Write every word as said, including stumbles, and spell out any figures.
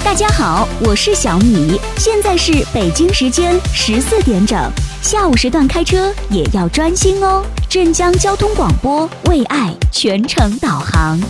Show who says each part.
Speaker 1: 大家好，我是小米，现在是北京时间十四点整，下午时段开车也要专心哦。镇江交通广播为爱全程导航。